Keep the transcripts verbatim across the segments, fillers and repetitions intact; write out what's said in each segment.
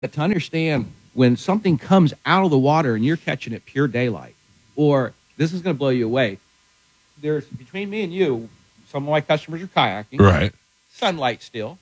But to understand when something comes out of the water and you're catching it pure daylight, or this is going to blow you away. There's between me and you, some of my customers are kayaking, right? Sunlight still,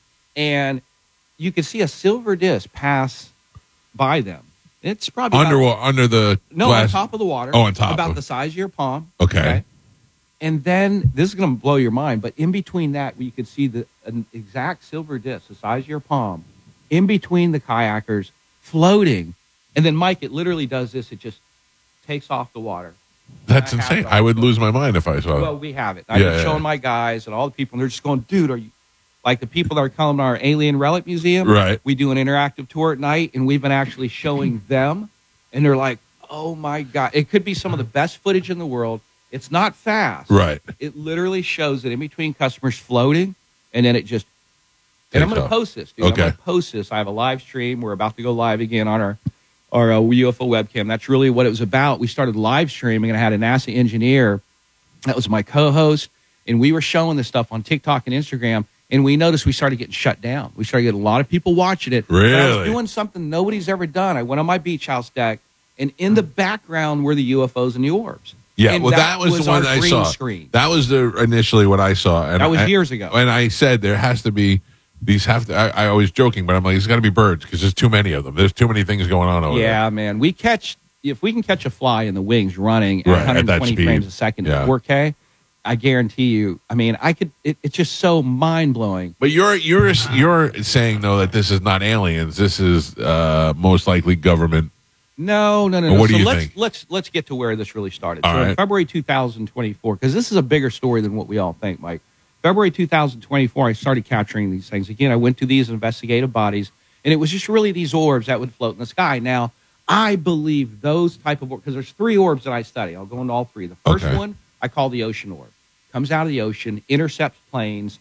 and you can see a silver disc pass by them. It's probably under about, under the no glass. on top of the water. Oh, on top, about of. the size of your palm. Okay. okay. And then this is going to blow your mind, but in between that, you could see the an exact silver disc, the size of your palm, in between the kayakers, floating. And then, Mike, it literally does this. It just takes off the water. That's insane. I would lose my mind if I saw it. Well, we have it. I've yeah, been showing yeah. my guys and all the people, and they're just going, dude, are you like the people that are coming to our Alien Relic Museum? Right. We do an interactive tour at night, and we've been actually showing them, and they're like, oh, my God. It could be some of the best footage in the world. It's not fast. Right. It literally shows it in between customers floating, and then it just – and I'm going to post this, dude. Okay. I'm going to post this. I have a live stream. We're about to go live again on our – our uh, U F O webcam. That's really what it was about. We started live streaming, and I had a NASA engineer that was my co-host, and we were showing this stuff on TikTok and Instagram, and we noticed we started getting shut down. We started getting a lot of people watching it. Really? But I was doing something nobody's ever done. I went on my beach house deck, and in the background were the U F Os and the orbs. Yeah, and well, that, that was, was the one I saw. Screen. That was the initially what I saw. And that was I, years ago. And I said there has to be these have to. I, I was joking, but I'm like, it's got to be birds because there's too many of them. There's too many things going on over yeah, there. Yeah, man. We catch if we can catch a fly in the wings running at right, one hundred twenty at frames a second yeah. at four K. I guarantee you. I mean, I could. It, it's just so mind blowing. But you're you're you're saying though that this is not aliens. This is uh, most likely government. No, no, no. Well, no. what so do you let's, think? Let's let's get to where this really started. All so right. in February two thousand twenty-four, because this is a bigger story than what we all think, Mike. February two thousand twenty-four, I started capturing these things. Again, I went to these investigative bodies, and it was just really these orbs that would float in the sky. Now, I believe those type of orbs, because there's three orbs that I study. I'll go into all three. The first okay. one I call the ocean orb. Comes out of the ocean, intercepts planes,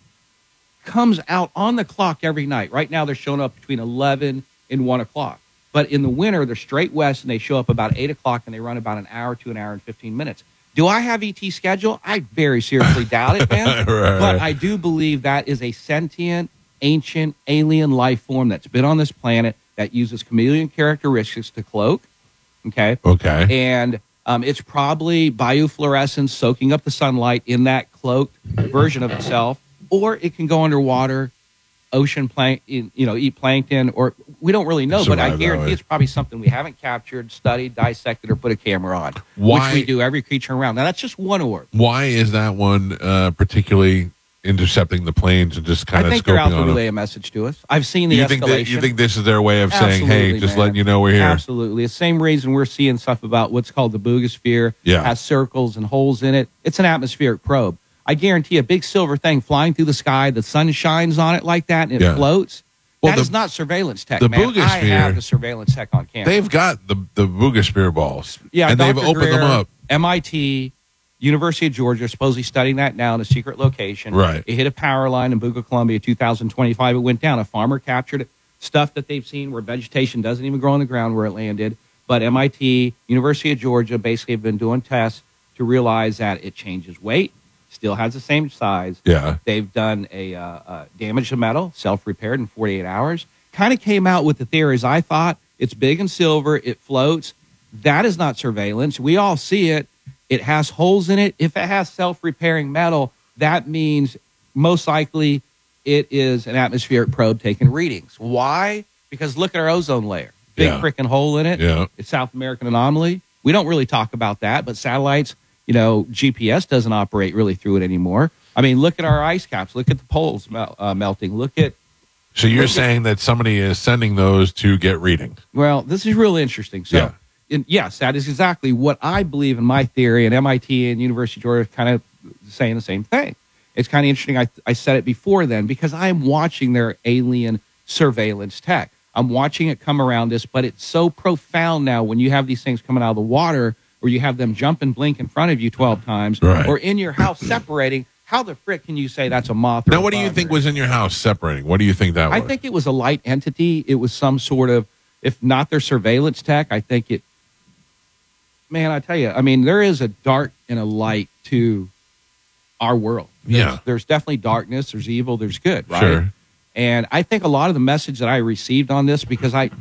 comes out on the clock every night. Right now, they're showing up between eleven and one o'clock. But in the winter, they're straight west, and they show up about eight o'clock, and they run about an hour to an hour and fifteen minutes. Do I have E T schedule? I very seriously doubt it, man. right, but right. I do believe that is a sentient, ancient, alien life form that's been on this planet that uses chameleon characteristics to cloak. Okay? Okay. And um, it's probably biofluorescence soaking up the sunlight in that cloaked version of itself, or it can go underwater, ocean plankton, you know, eat plankton, or we don't really know, but I guarantee it's probably something we haven't captured, studied, dissected, or put a camera on, Why? which we do every creature around. Now, that's just one orb. Why is that one uh, particularly intercepting the planes and just kind I of think scoping they're out to on relay them? a message to us. I've seen the you escalation. Think that, you think this is their way of Absolutely, saying, hey, just man. letting you know we're here? Absolutely. The same reason we're seeing stuff about what's called the boogosphere. Yeah. Has circles and holes in it. It's an atmospheric probe. I guarantee a big silver thing flying through the sky, the sun shines on it like that, and it Yeah. floats. Well, that the, is not surveillance tech, the man. boogosphere, I have the surveillance tech on camera. They've got the, the boogosphere balls. Yeah, and Doctor they've opened Greer, them up. M I T, University of Georgia, supposedly studying that now in a secret location. Right. It hit a power line in Buga, Columbia, two thousand twenty-five. It went down. A farmer captured it. Stuff that they've seen where vegetation doesn't even grow on the ground where it landed. But M I T, University of Georgia, basically have been doing tests to realize that it changes weight, still has the same size. Yeah. They've done a uh, uh, damage to metal, self-repaired in forty-eight hours. Kind of came out with the theories. I thought it's big and silver. It floats. That is not surveillance. We all see it. It has holes in it. If it has self-repairing metal, that means most likely it is an atmospheric probe taking readings. Why? Because look at our ozone layer. Big Yeah. freaking hole in it. Yeah. It's South American anomaly. We don't really talk about that, but satellites, you know, G P S doesn't operate really through it anymore. I mean, look at our ice caps. Look at the poles mel- uh, melting. Look at So you're saying that somebody is sending those to get readings? Well, this is really interesting. So, Yeah. in, yes, that is exactly what I believe in my theory, and M I T and University of Georgia are kind of saying the same thing. It's kind of interesting. I, I said it before then because I'm watching their alien surveillance tech. I'm watching it come around us, but it's so profound now when you have these things coming out of the water or you have them jump and blink in front of you twelve times Right. or in your house separating. How the frick can you say that's a moth? Or Now, a what do you bug think or- was in your house separating? What do you think that was? I think it was a light entity. It was some sort of, if not their surveillance tech, I think it, man, I tell you, I mean, there is a dark and a light to our world. There's, Yeah. There's definitely darkness. There's evil. There's good, right? Sure. And I think a lot of the message that I received on this, because I,